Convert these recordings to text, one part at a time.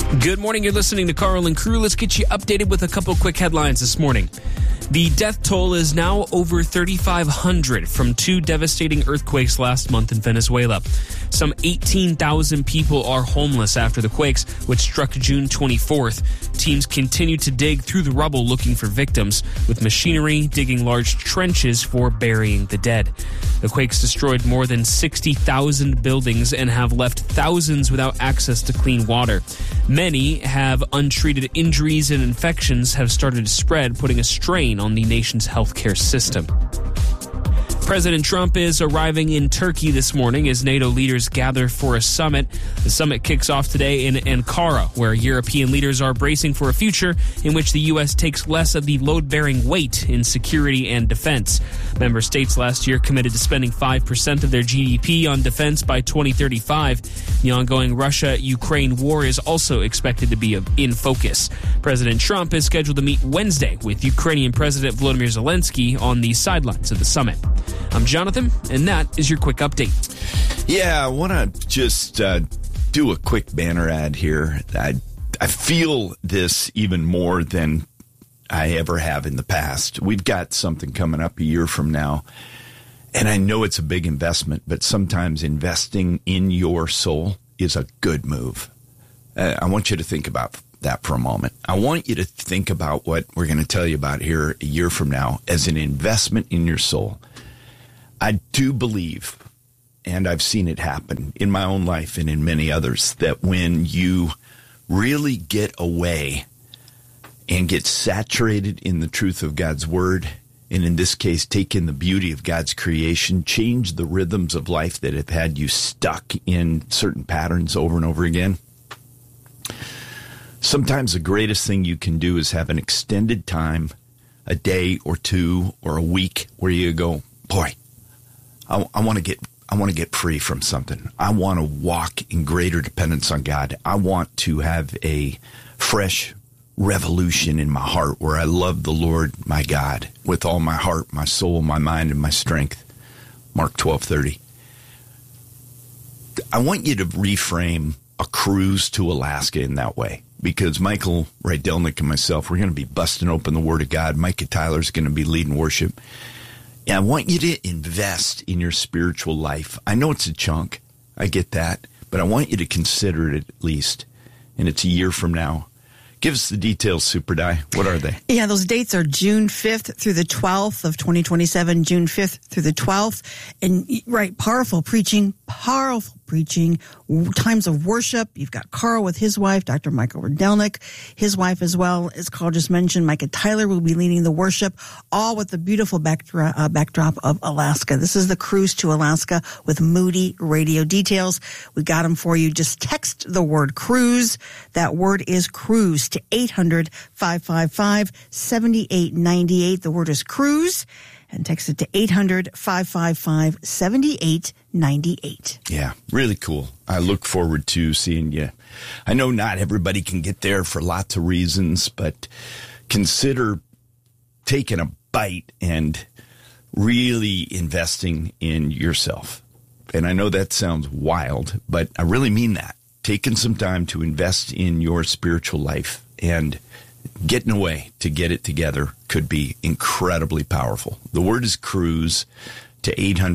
Good morning. You're listening to Carl and Crew. Let's get you updated with a couple quick headlines this morning. The death toll is now over 3,500 from two devastating earthquakes last month in Venezuela. Some 18,000 people are homeless after the quakes, which struck June 24th. Teams continue to dig through the rubble looking for victims, with machinery digging large trenches for burying the dead. The quakes destroyed more than 60,000 buildings and have left thousands without access to clean water. Many have untreated injuries, and infections have started to spread, putting a strain on the nation's healthcare system. President Trump is arriving in Turkey this morning as NATO leaders gather for a summit. The summit kicks off today in Ankara, where European leaders are bracing for a future in which the U.S. takes less of the load-bearing weight in security and defense. Member states last year committed to spending 5% of their GDP on defense by 2035. The ongoing Russia-Ukraine war is also expected to be in focus. President Trump is scheduled to meet Wednesday with Ukrainian President Volodymyr Zelensky on the sidelines of the summit. I'm Jonathan, and that is your quick update. Yeah, I want to just do a quick banner ad here. I feel this even more than I ever have in the past. We've got something coming up a year from now, and I know it's a big investment, but sometimes investing in your soul is a good move. I want you to think about that for a moment. I want you to think about what we're going to tell you about here a year from now as an investment in your soul. I do believe, and I've seen it happen in my own life and in many others, that when you really get away and get saturated in the truth of God's word, and in this case, take in the beauty of God's creation, change the rhythms of life that have had you stuck in certain patterns over and over again, sometimes the greatest thing you can do is have an extended time, a day or two or a week, where you go, boy, I want to get free from something. I want to walk in greater dependence on God. I want to have a fresh revolution in my heart where I love the Lord, my God, with all my heart, my soul, my mind, and my strength. Mark 12:30. I want you to reframe a cruise to Alaska in that way, because Michael Rydelnik and myself, we're going to be busting open the Word of God. Micah Tyler's going to be leading worship. And I want you to invest in your spiritual life. I know it's a chunk. I get that. But I want you to consider it at least. And it's a year from now. Give us the details, Super Di. What are they? Yeah, those dates are June 5th through the 12th of 2027, June 5th through the 12th. And, right, powerful preaching, times of worship. You've got Carl with his wife, Dr. Michael Rydelnik, his wife as well, as Carl just mentioned. Micah Tyler will be leading the worship, all with the beautiful backdrop of Alaska. This is the cruise to Alaska with Moody Radio. Details, we got them for you. Just text the word cruise. That word is cruise to 800-555-7898. The word is cruise. And text it to 800-555-7898. Yeah, really cool. I look forward to seeing you. I know not everybody can get there for lots of reasons, but consider taking a bite and really investing in yourself. And I know that sounds wild, but I really mean that. Taking some time to invest in your spiritual life and getting away to get it together could be incredibly powerful. The word is cruise to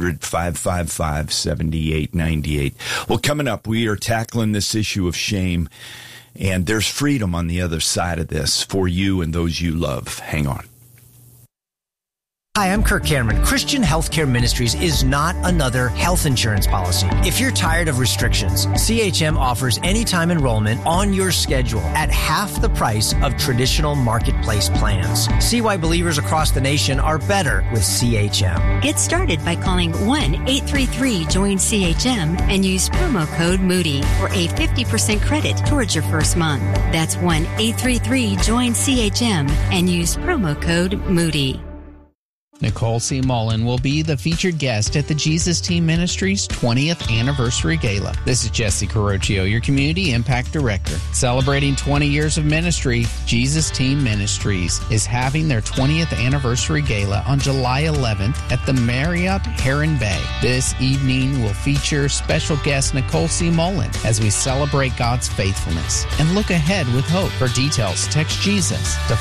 800-555-7898. Well, coming up, we are tackling this issue of shame, and there's freedom on the other side of this for you and those you love. Hang on. Hi, I'm Kirk Cameron. Christian Healthcare Ministries is not another health insurance policy. If you're tired of restrictions, CHM offers anytime enrollment on your schedule at half the price of traditional marketplace plans. See why believers across the nation are better with CHM. Get started by calling 1-833-JOIN-CHM and use promo code Moody for a 50% credit towards your first month. That's 1-833-JOIN-CHM and use promo code Moody. Nicole C. Mullen will be the featured guest at the Jesus Team Ministries 20th Anniversary Gala. This is Jesse Carocchio, your Community Impact Director. Celebrating 20 years of ministry, Jesus Team Ministries is having their 20th Anniversary Gala on July 11th at the Marriott Heron Bay. This evening will feature special guest Nicole C. Mullen as we celebrate God's faithfulness and look ahead with hope. For details, text Jesus to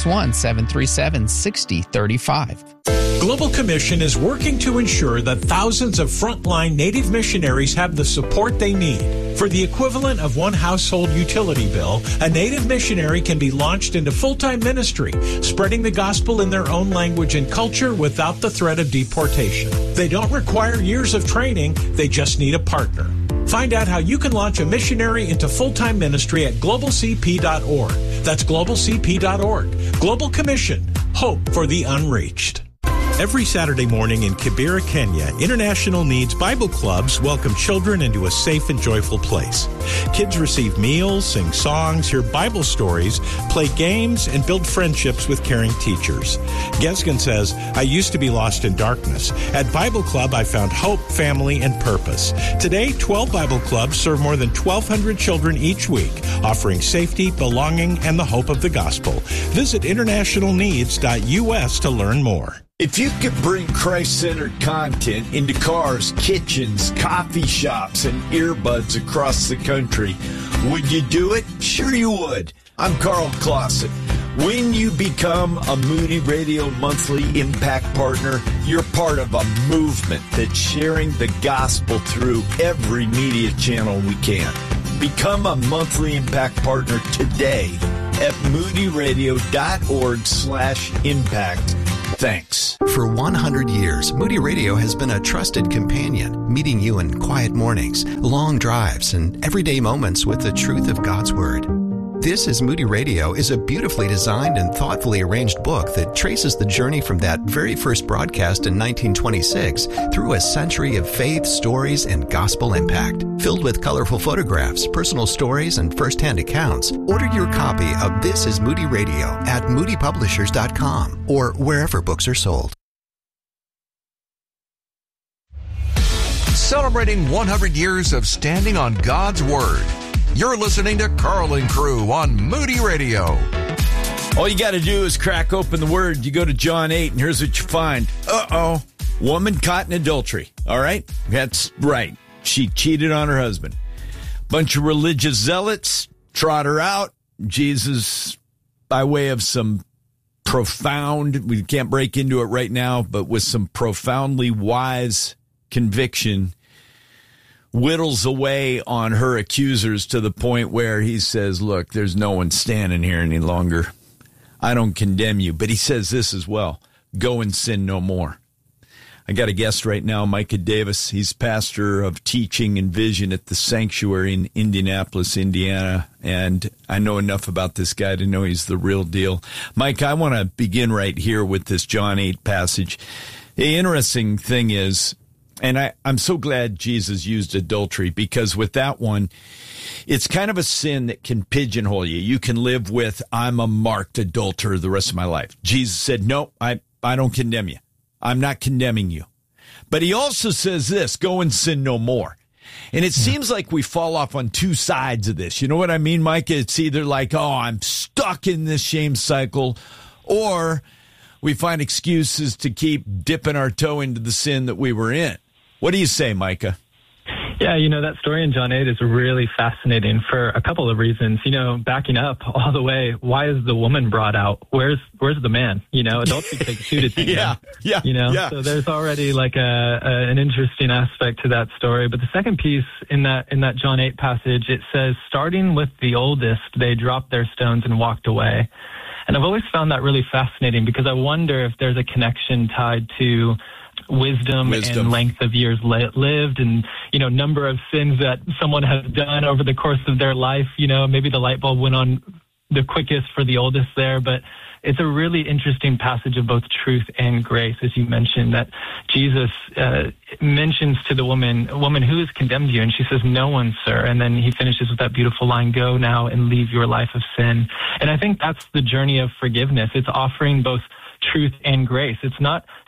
561-737-6035. Global Commission is working to ensure that thousands of frontline Native missionaries have the support they need. For the equivalent of one household utility bill, a Native missionary can be launched into full-time ministry, spreading the gospel in their own language and culture without the threat of deportation. They don't require years of training, they just need a partner. Find out how you can launch a missionary into full-time ministry at globalcp.org. That's globalcp.org. Global Commission. Hope for the unreached. Every Saturday morning in Kibera, Kenya, International Needs Bible Clubs welcome children into a safe and joyful place. Kids receive meals, sing songs, hear Bible stories, play games, and build friendships with caring teachers. Gesgen says, I used to be lost in darkness. At Bible Club, I found hope, family, and purpose. Today, 12 Bible Clubs serve more than 1,200 children each week, offering safety, belonging, and the hope of the gospel. Visit internationalneeds.us to learn more. If you could bring Christ-centered content into cars, kitchens, coffee shops, and earbuds across the country, would you do it? Sure you would. I'm Carl Clausen. When you become a Moody Radio Monthly Impact Partner, you're part of a movement that's sharing the gospel through every media channel we can. Become a Monthly Impact Partner today at moodyradio.org/impact. Thanks. For 100 years, Moody Radio has been a trusted companion, meeting you in quiet mornings, long drives, and everyday moments with the truth of God's Word. This is Moody Radio is a beautifully designed and thoughtfully arranged book that traces the journey from that very first broadcast in 1926 through a century of faith, stories, and gospel impact. Filled with colorful photographs, personal stories, and first-hand accounts, order your copy of This is Moody Radio at moodypublishers.com or wherever books are sold. Celebrating 100 years of standing on God's Word. You're listening to Carl and Crew on Moody Radio. All you got to do is crack open the Word. You go to John 8, and here's what you find. Woman caught in adultery. All right? That's right. She cheated on her husband. Bunch of religious zealots trot her out. Jesus, by way of some profound, we can't break into it right now, but with some profoundly wise conviction, whittles away on her accusers to the point where he says, look, there's no one standing here any longer. I don't condemn you. But he says this as well, go and sin no more. I got a guest right now, Micah Davis. He's pastor of teaching and vision at the Sanctuary in Indianapolis, Indiana. And I know enough about this guy to know he's the real deal. Mike, I want to begin right here with this John 8 passage. The interesting thing is, and I'm so glad Jesus used adultery, because with that one, it's kind of a sin that can pigeonhole you. You can live with, I'm a marked adulterer the rest of my life. Jesus said, no, I don't condemn you. I'm not condemning you. But he also says this, go and sin no more. And it seems like we fall off on two sides of this. You know what I mean, Micah? It's either like, oh, I'm stuck in this shame cycle, or we find excuses to keep dipping our toe into the sin that we were in. What do you say, Micah? Yeah, that story in John 8 is really fascinating for a couple of reasons. Backing up all the way, why is the woman brought out? Where's the man? Adultery takes two to tango. Yeah. So there's already like an interesting aspect to that story. But the second piece in that John 8 passage, it says, starting with the oldest, they dropped their stones and walked away. And I've always found that really fascinating, because I wonder if there's a connection tied to wisdom and length of years lived, and number of sins that someone has done over the course of their life. Maybe the light bulb went on the quickest for the oldest there, but it's a really interesting passage of both truth and grace, as you mentioned, that Jesus mentions to the woman, who has condemned you? And she says, no one, sir. And then he finishes with that beautiful line, go now and leave your life of sin. And I think that's the journey of forgiveness. It's offering both truth and grace. It's not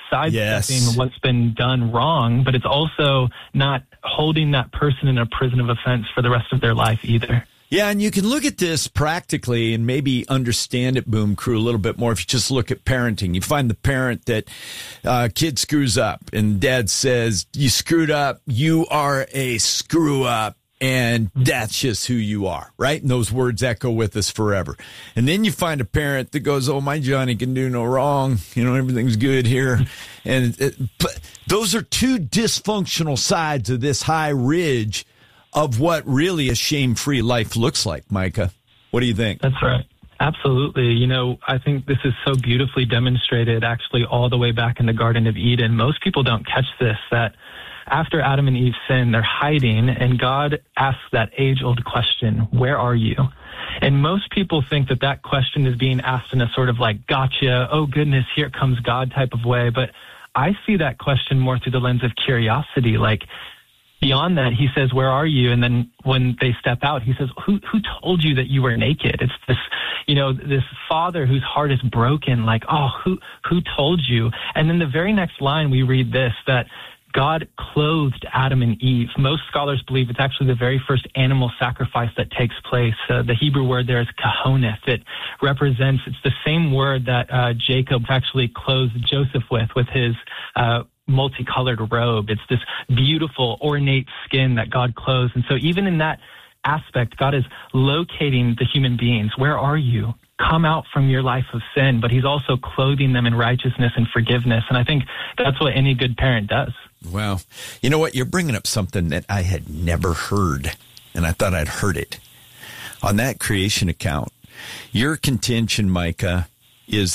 sidestepping what's been done wrong, but it's also not holding that person in a prison of offense for the rest of their life either. Yeah, and you can look at this practically and maybe understand it, Boom Crew, a little bit more if you just look at parenting. You find the parent that kid screws up and dad says, you screwed up, you are a screw up, and that's just who you are, right? And those words echo with us forever. And then you find a parent that goes, oh, my Johnny can do no wrong. You know, everything's good here. But those are two dysfunctional sides of this high ridge of what really a shame-free life looks like, Micah. What do you think? That's right. Absolutely. You know, I think this is so beautifully demonstrated actually all the way back in the Garden of Eden. Most people don't catch this, that after Adam and Eve sin, they're hiding, and God asks that age-old question, where are you? And most people think that that question is being asked in a sort of like, gotcha, oh goodness, here comes God type of way. But I see that question more through the lens of curiosity, like, beyond that, he says, where are you? And then when they step out, he says, who told you that you were naked? It's this, you know, this father whose heart is broken, like, oh, who told you? And then the very next line, we read this, that God clothed Adam and Eve. Most scholars believe it's actually the very first animal sacrifice that takes place. The Hebrew word there is kahoneth. It represents, it's the same word that Jacob actually clothed Joseph with his multicolored robe. It's this beautiful, ornate skin that God clothes. And so even in that aspect, God is locating the human beings. Where are you? Come out from your life of sin. But he's also clothing them in righteousness and forgiveness. And I think that's what any good parent does. Wow. You know what? You're bringing up something that I had never heard, and I thought I'd heard it. On that creation account, your contention, Micah, is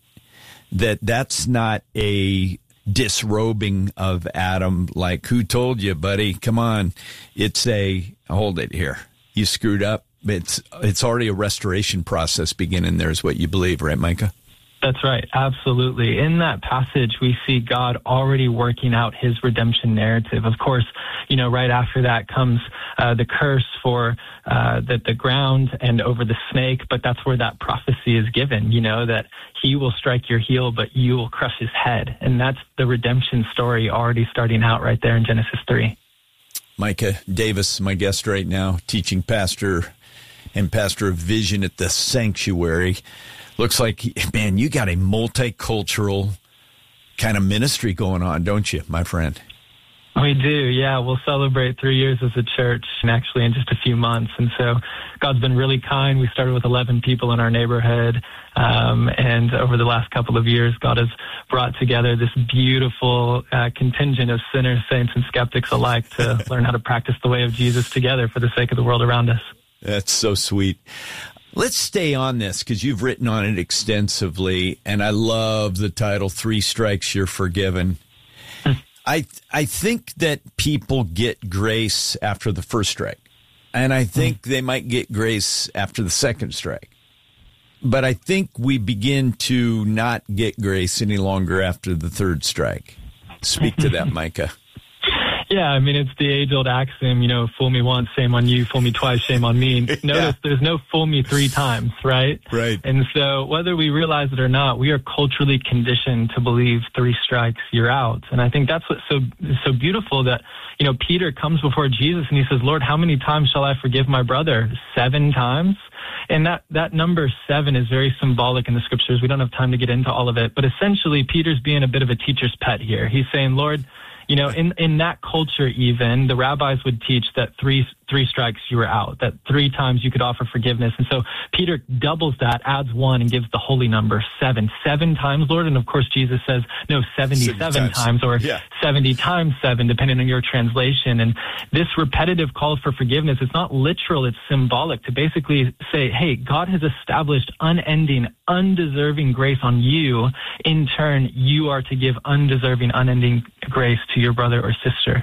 that's not a disrobing of Adam, like, who told you, buddy? Come on. It's hold it here. You screwed up. It's already a restoration process beginning there is what you believe, right, Micah? That's right. Absolutely. In that passage, we see God already working out his redemption narrative. Of course, you know, right after that comes the curse for the ground and over the snake, but that's where that prophecy is given, you know, that he will strike your heel, but you will crush his head. And that's the redemption story already starting out right there in Genesis 3. Micah Davis, my guest right now, teaching pastor and pastor of vision at the Sanctuary. Looks like, man, you got a multicultural kind of ministry going on, don't you, my friend? We do, yeah. We'll celebrate 3 years as a church, and actually in just a few months. And so God's been really kind. We started with 11 people in our neighborhood, and over the last couple of years, God has brought together this beautiful contingent of sinners, saints, and skeptics alike to learn how to practice the way of Jesus together for the sake of the world around us. That's so sweet. Let's stay on this because you've written on it extensively, and I love the title, 3 Strikes, You're Forgiven. I think that people get grace after the first strike, and I think they might get grace after the second strike. But I think we begin to not get grace any longer after the third strike. Speak to that, Micah. Yeah, I mean, it's the age-old axiom, you know, fool me once, shame on you, fool me twice, shame on me. Notice there's no fool me 3 times, right? Right. And so whether we realize it or not, we are culturally conditioned to believe 3 strikes, you're out. And I think that's what's so beautiful that, you know, Peter comes before Jesus and he says, Lord, how many times shall I forgive my brother? 7 times? And that number 7 is very symbolic in the scriptures. We don't have time to get into all of it. But essentially, Peter's being a bit of a teacher's pet here. He's saying, Lord, you know, in that culture even, the rabbis would teach that 3 strikes you were out, that 3 times you could offer forgiveness. And so Peter doubles that, adds 1, and gives the holy number 7. 7 times, Lord. And of course, Jesus says, no, 77 times or 70 times 7, depending on your translation. And this repetitive call for forgiveness, it's not literal, it's symbolic to basically say, hey, God has established unending, undeserving grace on you. In turn, you are to give undeserving, unending grace to your brother or sister.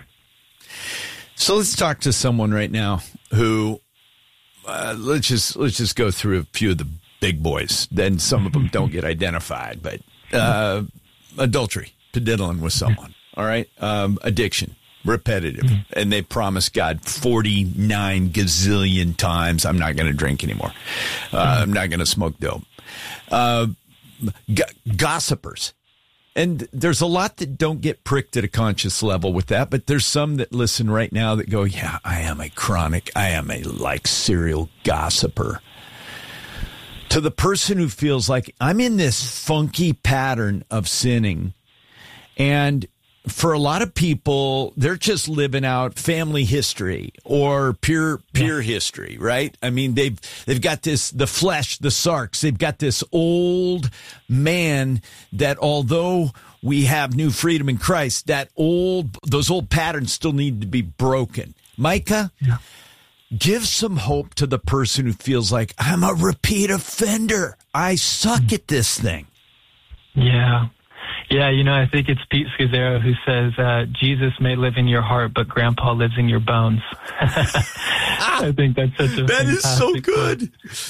So let's talk to someone right now who, let's just go through a few of the big boys. Then some of them don't get identified, but adultery, diddling with someone, all right? Addiction, repetitive, and they promise God 49 gazillion times, I'm not going to drink anymore. I'm not going to smoke dope. Gossipers. And there's a lot that don't get pricked at a conscious level with that, but there's some that listen right now that go, yeah, I am a serial gossiper. To the person who feels like I'm in this funky pattern of sinning, and for a lot of people, they're just living out family history or peer history, right? I mean, they've got the flesh, the sarx. They've got this old man that, although we have new freedom in Christ, those old patterns still need to be broken. Micah, give some hope to the person who feels like I'm a repeat offender. I suck at this thing. Yeah. Yeah, I think it's Pete Scazzaro who says, Jesus may live in your heart, but Grandpa lives in your bones. I think that's such a That is so good.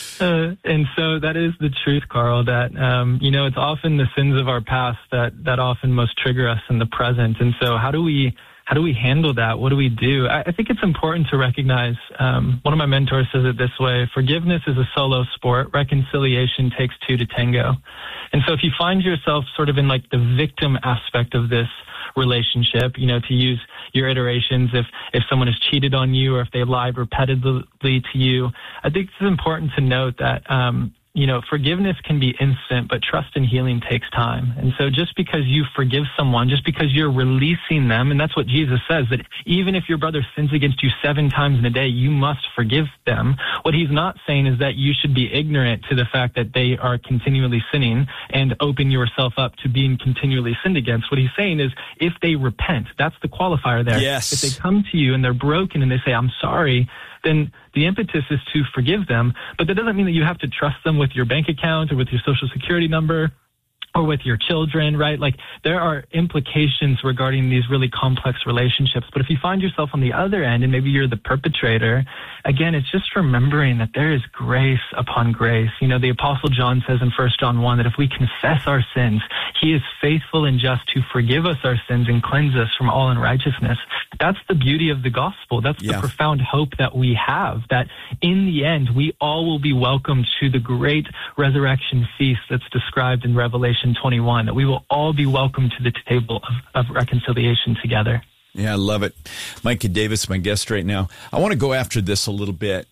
And so that is the truth, Carl, that, it's often the sins of our past that often most trigger us in the present. And so how do we handle that? What do we do? I think it's important to recognize, one of my mentors says it this way: forgiveness is a solo sport. Reconciliation takes two to tango. And so if you find yourself sort of in like the victim aspect of this relationship, to use your iterations, if someone has cheated on you or if they lied repetitively to you, I think it's important to note that, forgiveness can be instant, but trust and healing takes time. And so just because you forgive someone, just because you're releasing them, and that's what Jesus says, that even if your brother sins against you 7 times in a day, you must forgive them. What he's not saying is that you should be ignorant to the fact that they are continually sinning and open yourself up to being continually sinned against. What he's saying is if they repent, that's the qualifier there. Yes. If they come to you and they're broken and they say, I'm sorry, then the impetus is to forgive them. But that doesn't mean that you have to trust them with your bank account or with your social security number or with your children, right? Like, there are implications regarding these really complex relationships. But if you find yourself on the other end and maybe you're the perpetrator, again, it's just remembering that there is grace upon grace. The Apostle John says in 1 John 1 that if we confess our sins, he is faithful and just to forgive us our sins and cleanse us from all unrighteousness. That's the beauty of the gospel. That's the profound hope that we have, that in the end, we all will be welcomed to the great resurrection feast that's described in Revelation 21, that we will all be welcomed to the table of reconciliation together. Yeah, I love it. Micah Davis, my guest right now. I want to go after this a little bit.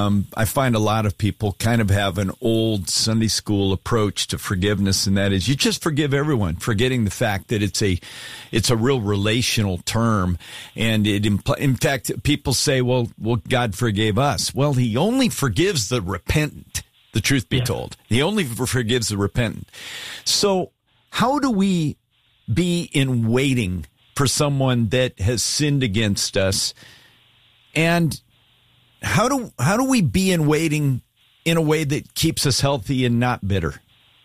I find a lot of people kind of have an old Sunday school approach to forgiveness, and that is you just forgive everyone, forgetting the fact that it's a real relational term. And in fact, people say, well, God forgave us. Well, he only forgives the repentant. The truth be told, he only forgives the repentant. So how do we be in waiting for someone that has sinned against us? And how do we be in waiting in a way that keeps us healthy and not bitter?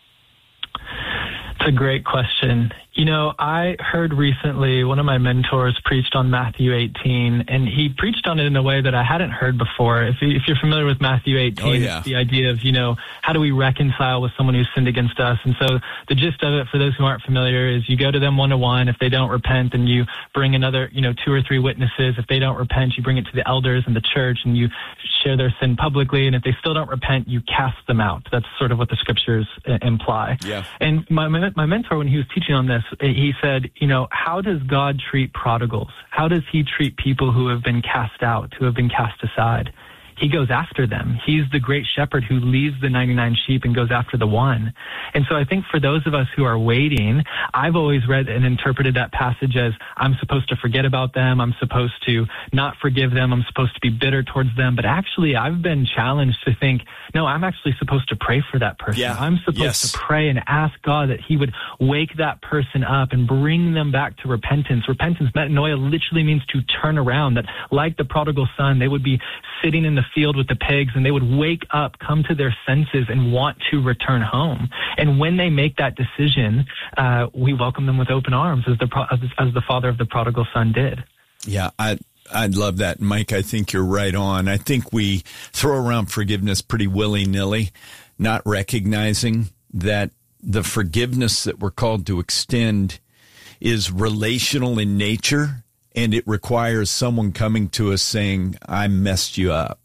It's a great question. I heard recently one of my mentors preached on Matthew 18, and he preached on it in a way that I hadn't heard before. If you're familiar with Matthew 18, it's the idea of, how do we reconcile with someone who's sinned against us? And so the gist of it, for those who aren't familiar, is you go to them one-to-one. If they don't repent, then you bring another, 2 or 3 witnesses. If they don't repent, you bring it to the elders in the church and you share their sin publicly. And if they still don't repent, you cast them out. That's sort of what the scriptures imply. Yeah. And my mentor, when he was teaching on this, he said, how does God treat prodigals? How does he treat people who have been cast out, who have been cast aside? He goes after them. He's the great shepherd who leaves the 99 sheep and goes after the one. And so I think for those of us who are waiting, I've always read and interpreted that passage as I'm supposed to forget about them. I'm supposed to not forgive them. I'm supposed to be bitter towards them. But actually, I've been challenged to think, no, I'm actually supposed to pray for that person. Yeah. I'm supposed to pray and ask God that he would wake that person up and bring them back to repentance. Repentance, metanoia, literally means to turn around. That like the prodigal son, they would be sitting in the field with the pigs and they would wake up, come to their senses and want to return home. And when they make that decision, we welcome them with open arms as the father of the prodigal son did. Yeah, I'd love that, Mike. I think you're right on. I think we throw around forgiveness pretty willy-nilly, not recognizing that the forgiveness that we're called to extend is relational in nature, and it requires someone coming to us saying, I messed you up.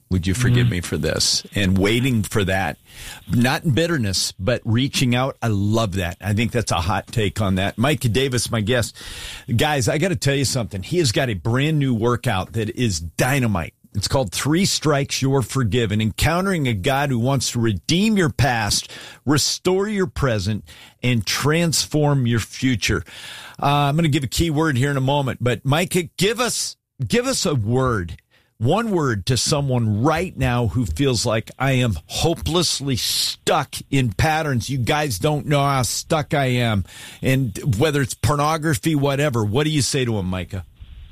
would you forgive me for this? And waiting for that, not in bitterness, but reaching out. I love that. I think that's a hot take on that. Micah Davis, my guest. Guys, I got to tell you something. He has got a brand new workout that is dynamite. It's called 3 Strikes, You're Forgiven, encountering a God who wants to redeem your past, restore your present, and transform your future. I'm going to give a key word here in a moment, but Micah, give us a word, one word to someone right now who feels like I am hopelessly stuck in patterns. You guys don't know how stuck I am. And whether it's pornography, whatever, what do you say to him, Micah?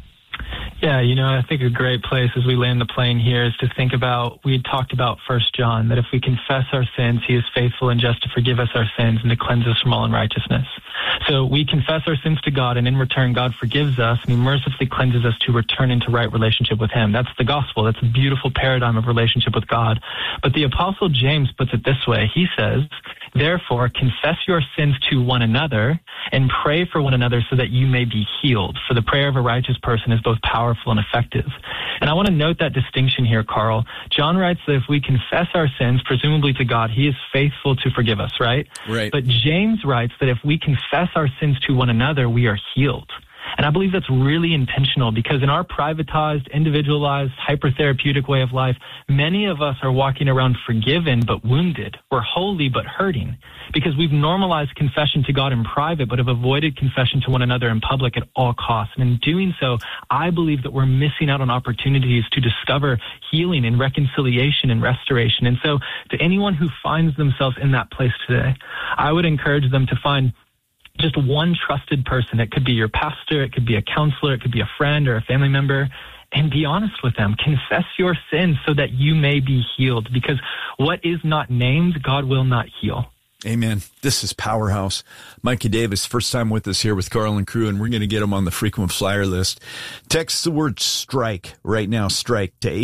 Yeah, I think a great place as we land the plane here is to think about, we had talked about 1 John, that if we confess our sins, he is faithful and just to forgive us our sins and to cleanse us from all unrighteousness. So we confess our sins to God, and in return, God forgives us, and he mercifully cleanses us to return into right relationship with him. That's the gospel. That's a beautiful paradigm of relationship with God. But the Apostle James puts it this way. He says, therefore, confess your sins to one another and pray for one another so that you may be healed. For the prayer of a righteous person is both powerful and effective. And I want to note that distinction here, Carl. John writes that if we confess our sins, presumably to God, he is faithful to forgive us, right? Right. But James writes that if we confess our sins to one another, we are healed. And I believe that's really intentional because in our privatized, individualized, hyper-therapeutic way of life, many of us are walking around forgiven but wounded. We're holy but hurting because we've normalized confession to God in private but have avoided confession to one another in public at all costs. And in doing so, I believe that we're missing out on opportunities to discover healing and reconciliation and restoration. And so to anyone who finds themselves in that place today, I would encourage them to find just one trusted person. It could be your pastor, it could be a counselor, it could be a friend or a family member, and be honest with them. Confess your sins so that you may be healed, because what is not named, God will not heal. Amen. This is Powerhouse. Micah Davis, first time with us here with Carl and crew, and we're going to get him on the frequent flyer list. Text the word strike right now, strike, to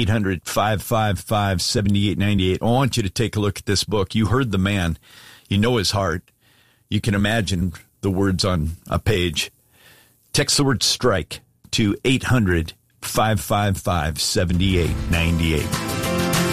800-555-7898. I want you to take a look at this book. You heard the man. You know his heart. You can imagine the words on a page. Text the word strike to 800-555-7898.